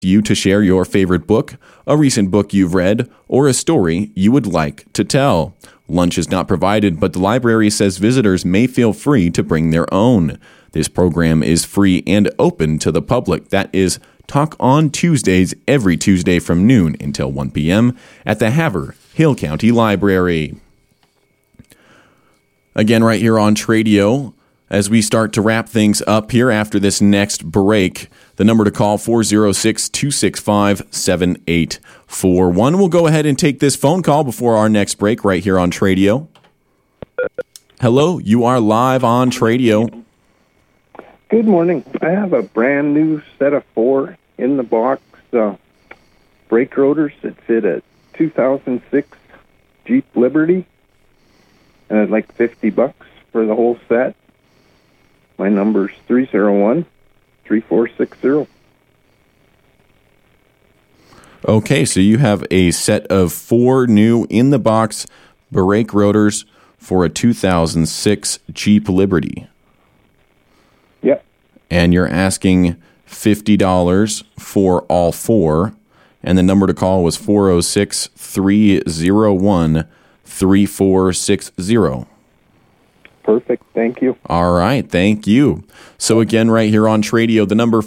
you to share your favorite book, a recent book you've read, or a story you would like to tell. Lunch is not provided, but the library says visitors may feel free to bring their own. This program is free and open to the public. That is Talk on Tuesdays, every Tuesday from noon until 1 p.m. at the Haver-Hill County Library. Again, right here on Tradio, as we start to wrap things up here after this next break, the number to call, 406-265-7841. We'll go ahead and take this phone call before our next break right here on Tradio. Hello, you are live on Tradio. Good morning. I have a brand new set of 4 in the box brake rotors that fit a 2006 Jeep Liberty. And I'd like $50 for the whole set. My number's 301-3460. Okay, so you have a set of 4 new in-the-box brake rotors for a 2006 Jeep Liberty. Yep. And you're asking $50 for all 4. And the number to call was 406-301-3460. Perfect. Thank you. All right. Thank you. So again, right here on Tradio, the number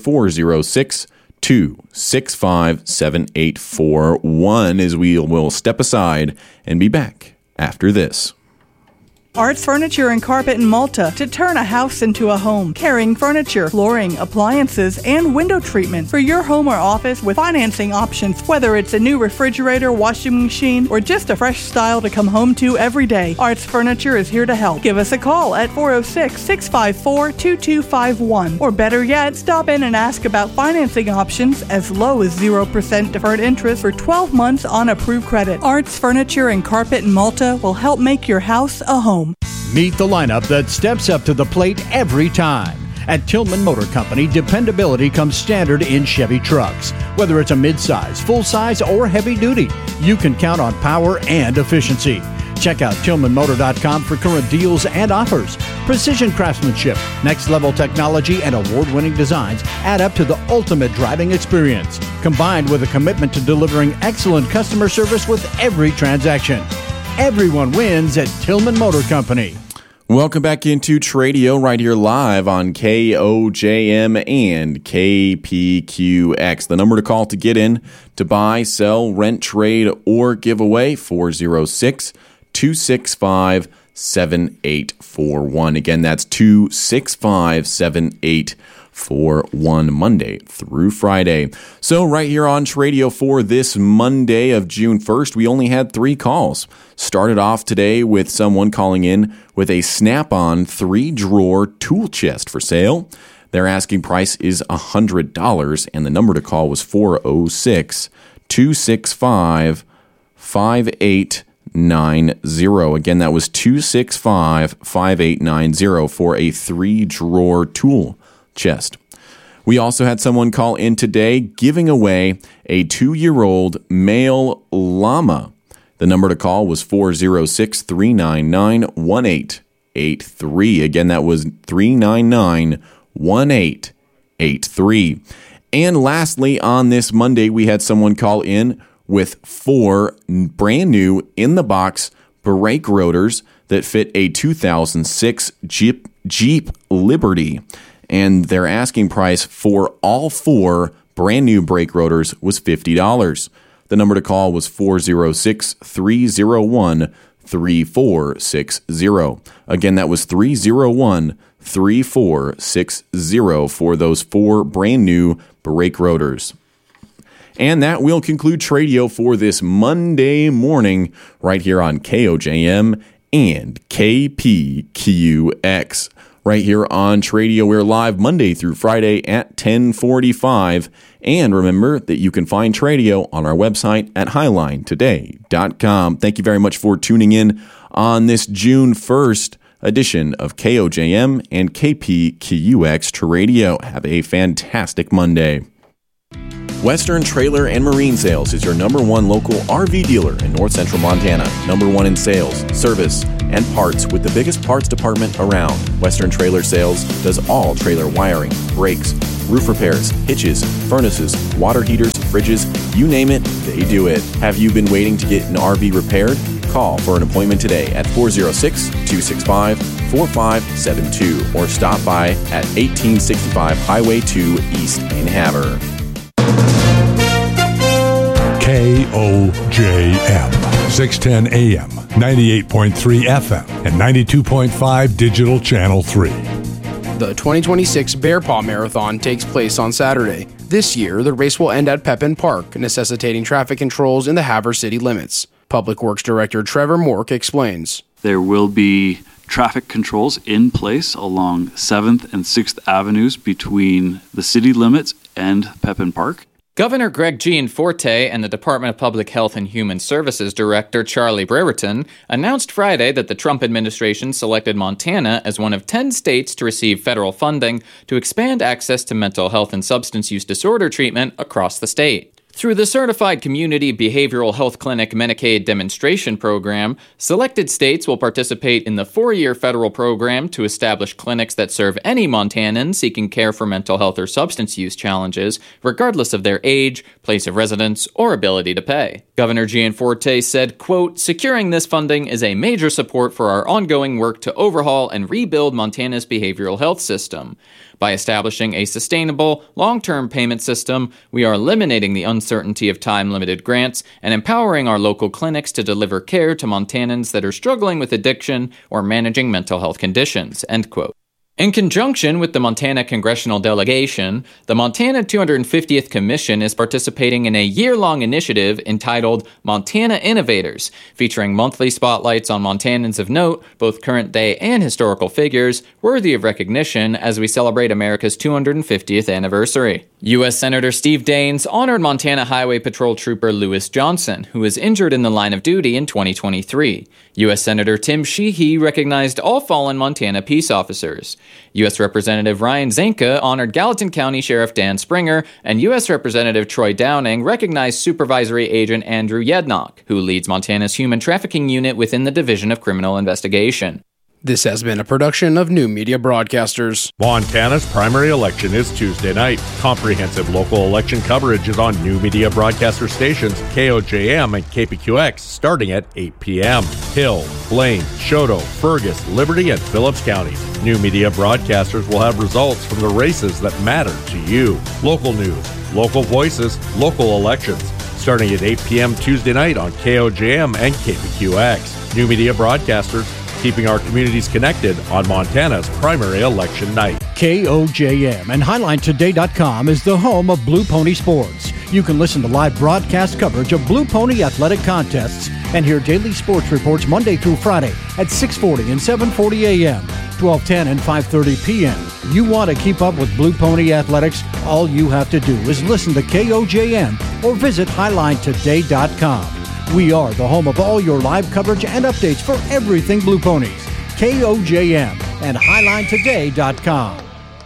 406-265-7841 as we will step aside and be back after this. Arts Furniture and Carpet in Malta to turn a house into a home. Carrying furniture, flooring, appliances, and window treatment for your home or office with financing options. Whether it's a new refrigerator, washing machine, or just a fresh style to come home to every day, Arts Furniture is here to help. Give us a call at 406-654-2251. Or better yet, stop in and ask about financing options as low as 0% deferred interest for 12 months on approved credit. Arts Furniture and Carpet in Malta will help make your house a home. Meet the lineup that steps up to the plate every time. At Tillman Motor Company, dependability comes standard in Chevy trucks. Whether it's a midsize, full-size, or heavy-duty, you can count on power and efficiency. Check out TillmanMotor.com for current deals and offers. Precision craftsmanship, next-level technology, and award-winning designs add up to the ultimate driving experience, combined with a commitment to delivering excellent customer service with every transaction. Everyone wins at Tillman Motor Company. Welcome back into Tradio right here live on KOJM and KPQX. The number to call to get in to buy, sell, rent, trade, or give away, 406-265-7841. Again, that's 265-7841. Monday through Friday. So right here on Tradio for this Monday of June 1st, we only had 3 calls. Started off today with someone calling in with a Snap-on 3-drawer tool chest for sale. Their asking price is $100, and the number to call was 406-265-5890. Again, that was 265-5890 for a 3-drawer tool chest. We also had someone call in today giving away a 2-year-old male llama. The number to call was 406-399-1883. Again, that was 399-1883. And lastly, on this Monday, we had someone call in with 4 brand new in-the-box brake rotors that fit a 2006 Jeep Liberty. And their asking price for all 4 brand new brake rotors was $50. The number to call was 406-301-3460. Again, that was 301-3460 for those 4 brand new brake rotors. And that will conclude Tradio for this Monday morning right here on KOJM and KPQX. Right here on Tradio, we're live Monday through Friday at 10:45. And remember that you can find Tradio on our website at highlinetoday.com. Thank you very much for tuning in on this June 1st edition of KOJM and KPQX Tradio. Have a fantastic Monday. Western Trailer and Marine Sales is your #1 local RV dealer in North Central Montana. #1 in sales, service, and parts with the biggest parts department around. Western Trailer Sales does all trailer wiring, brakes, roof repairs, hitches, furnaces, water heaters, fridges, you name it, they do it. Have you been waiting to get an RV repaired? Call for an appointment today at 406-265-4572 or stop by at 1865 Highway 2 East in Havre. KOJM, 610 AM, 98.3 FM, and 92.5 Digital Channel 3. The 2026 Bear Paw Marathon takes place on Saturday. This year, the race will end at Pepin Park, necessitating traffic controls in the Havre city limits. Public Works Director Trevor Mork explains. There will be traffic controls in place along 7th and 6th Avenues between the city limits and Pepin Park. Governor Greg Gianforte and the Department of Public Health and Human Services Director Charlie Brereton announced Friday that the Trump administration selected Montana as one of 10 states to receive federal funding to expand access to mental health and substance use disorder treatment across the state. Through the Certified Community Behavioral Health Clinic Medicaid Demonstration Program, selected states will participate in the 4-year federal program to establish clinics that serve any Montanan seeking care for mental health or substance use challenges, regardless of their age, place of residence, or ability to pay. Governor Gianforte said, quote, "Securing this funding is a major support for our ongoing work to overhaul and rebuild Montana's behavioral health system. By establishing a sustainable, long-term payment system, we are eliminating the uncertainty of time-limited grants and empowering our local clinics to deliver care to Montanans that are struggling with addiction or managing mental health conditions," end quote. In conjunction with the Montana Congressional Delegation, the Montana 250th Commission is participating in a year-long initiative entitled Montana Innovators, featuring monthly spotlights on Montanans of note, both current-day and historical figures, worthy of recognition as we celebrate America's 250th anniversary. U.S. Senator Steve Daines honored Montana Highway Patrol Trooper Lewis Johnson, who was injured in the line of duty in 2023. U.S. Senator Tim Sheehy recognized all fallen Montana peace officers. U.S. Representative Ryan Zanka honored Gallatin County Sheriff Dan Springer, and U.S. Representative Troy Downing recognized Supervisory Agent Andrew Yednock, who leads Montana's Human Trafficking Unit within the Division of Criminal Investigation. This has been a production of New Media Broadcasters. Montana's primary election is Tuesday night. Comprehensive local election coverage is on New Media Broadcaster stations KOJM and KPQX starting at 8 p.m. Hill, Blaine, Choteau, Fergus, Liberty, and Phillips counties. New Media Broadcasters will have results from the races that matter to you. Local news, local voices, local elections. Starting at 8 p.m. Tuesday night on KOJM and KPQX. New Media Broadcasters, keeping our communities connected on Montana's primary election night. KOJM and HighlineToday.com is the home of Blue Pony Sports. You can listen to live broadcast coverage of Blue Pony athletic contests and hear daily sports reports Monday through Friday at 6:40 and 7:40 a.m., 12:10 and 5:30 p.m. You want to keep up with Blue Pony athletics? All you have to do is listen to KOJM or visit HighlineToday.com. We are the home of all your live coverage and updates for everything Blue Ponies. KOJM and HighlineToday.com.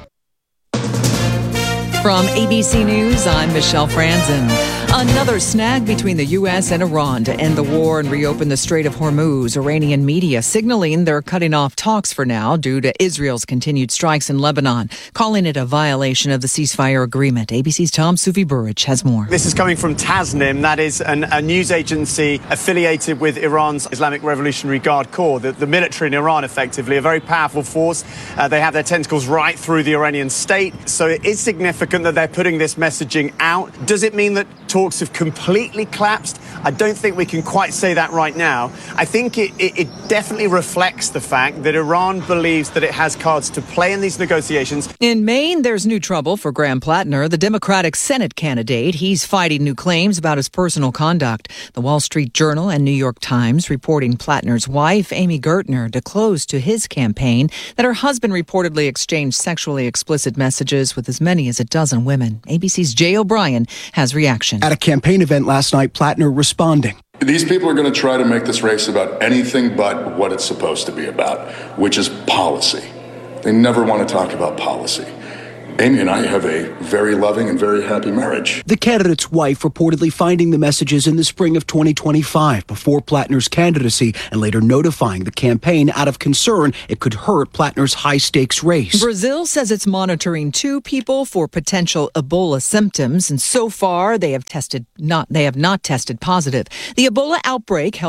From ABC News, I'm Michelle Franzen. Another snag between the U.S. and Iran to end the war and reopen the Strait of Hormuz. Iranian media signaling they're cutting off talks for now due to Israel's continued strikes in Lebanon, calling it a violation of the ceasefire agreement. ABC's Tom Sufi-Burrich has more. This is coming from Tasnim, that is a news agency affiliated with Iran's Islamic Revolutionary Guard Corps, the military in Iran, effectively, a very powerful force. They have their tentacles right through the Iranian state, so it is significant that they're putting this messaging out. Does it mean that talks have completely collapsed? I don't think we can quite say that right now. I think it definitely reflects the fact that Iran believes that it has cards to play in these negotiations. In Maine, there's new trouble for Graham Plattner, the Democratic Senate candidate. He's fighting new claims about his personal conduct. The Wall Street Journal and New York Times reporting Plattner's wife, Amy Gertner, disclosed to his campaign that her husband reportedly exchanged sexually explicit messages with as many as a dozen women. ABC's Jay O'Brien has reaction. At a campaign event last night, Plattner responding. These people are going to try to make this race about anything but what it's supposed to be about, which is policy. They never want to talk about policy. Amy and I have a very loving and very happy marriage. The candidate's wife reportedly finding the messages in the spring of 2025 before Plattner's candidacy and later notifying the campaign out of concern it could hurt Plattner's high-stakes race. Brazil says it's monitoring 2 people for potential Ebola symptoms, and so far they have not tested positive. The Ebola outbreak